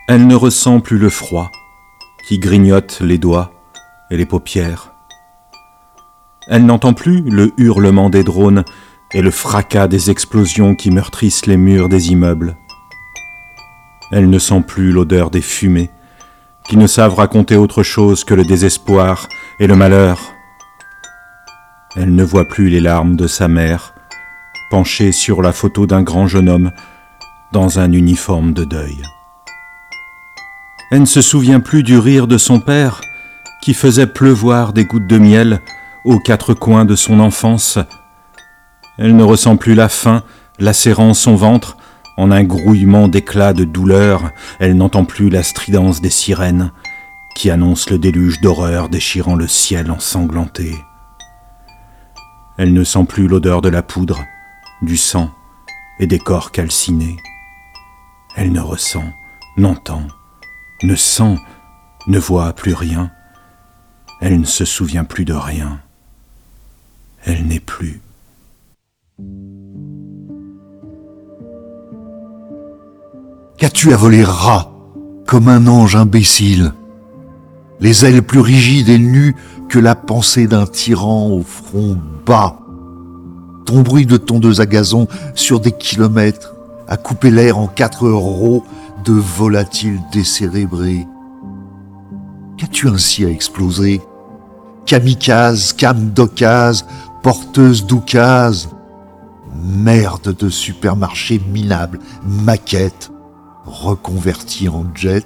Elle ne ressent plus le froid qui grignote les doigts et les paupières. Elle n'entend plus le hurlement des drones et le fracas des explosions qui meurtrissent les murs des immeubles. Elle ne sent plus l'odeur des fumées qui ne savent raconter autre chose que le désespoir et le malheur. Elle ne voit plus les larmes de sa mère, penchée sur la photo d'un grand jeune homme dans un uniforme de deuil. Elle ne se souvient plus du rire de son père qui faisait pleuvoir des gouttes de miel aux quatre coins de son enfance. Elle ne ressent plus la faim lacérant son ventre en un grouillement d'éclats de douleur. Elle n'entend plus la stridence des sirènes qui annoncent le déluge d'horreur déchirant le ciel ensanglanté. Elle ne sent plus l'odeur de la poudre, du sang et des corps calcinés. Elle ne ressent, n'entend, ne sent, ne voit plus rien. Elle ne se souvient plus de rien. Elle n'est plus. Qu'as-tu à voler ras, comme un ange imbécile, les ailes plus rigides et nues que la pensée d'un tyran au front bas, ton bruit de tondeuse à gazon sur des kilomètres, à couper l'air en 4 rots de volatiles décérébrés. Qu'as-tu ainsi à exploser? Kamikaze, kamdokase, porteuse d'oukase, merde de supermarché minable, maquette, reconvertie en jet.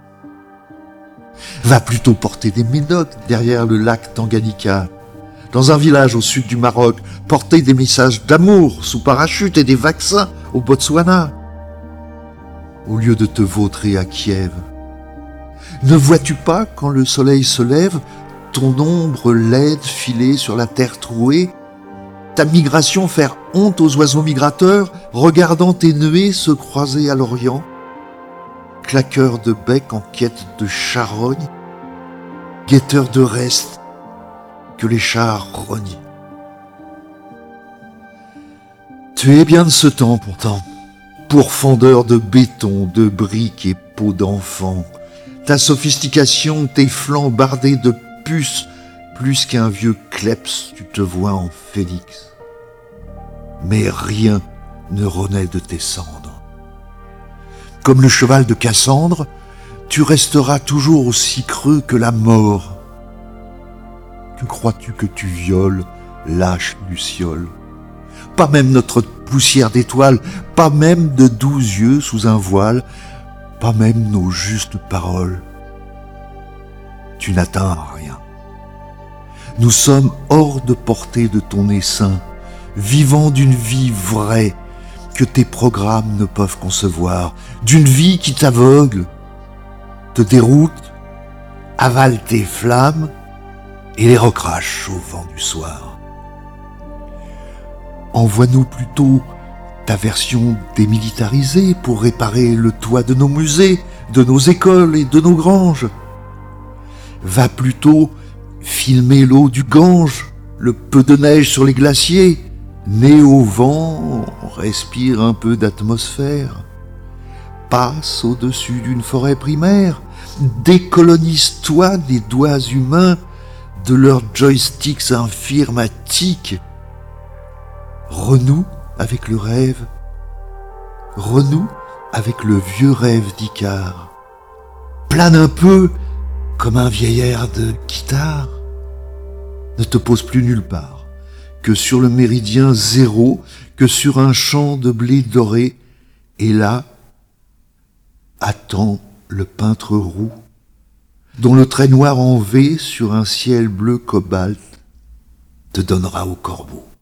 Va plutôt porter des médocs derrière le lac Tanganyika, dans un village au sud du Maroc, porter des messages d'amour sous parachute et des vaccins au Botswana, au lieu de te vautrer à Kiev. Ne vois-tu pas, quand le soleil se lève, ton ombre laide filer sur la terre trouée, ta migration faire honte aux oiseaux migrateurs, regardant tes nuées se croiser à l'Orient, claqueurs de bec en quête de charogne, guetteurs de restes que les chars rognent. Tu es bien de ce temps pourtant, pourfendeur de béton, de briques et peaux d'enfants. Ta sophistication, tes flancs bardés de puces, plus qu'un vieux kleps, tu te vois en phénix. Mais rien ne renaît de tes cendres. Comme le cheval de Cassandre, tu resteras toujours aussi creux que la mort. Que crois-tu que tu violes, lâche luciole? Pas même notre poussière d'étoiles, pas même de 12 yeux sous un voile, pas même nos justes paroles. Tu n'atteins à rien. Nous sommes hors de portée de ton essaim, vivant d'une vie vraie que tes programmes ne peuvent concevoir, d'une vie qui t'aveugle, te déroute, avale tes flammes et les recrache au vent du soir. Envoie-nous plutôt ta version démilitarisée pour réparer le toit de nos musées, de nos écoles et de nos granges. Va plutôt filmer l'eau du Gange, le peu de neige sur les glaciers. Né au vent, respire un peu d'atmosphère. Passe au-dessus d'une forêt primaire. Décolonise-toi des doigts humains de leurs joysticks infirmatiques. Renoue avec le rêve. Renoue avec le vieux rêve d'Icare. Plane un peu comme un vieil air de guitare. Ne te pose plus nulle part que sur le méridien zéro, que sur un champ de blé doré. Et là, attends le peintre roux, dont le trait noir en V sur un ciel bleu cobalt te donnera au corbeau.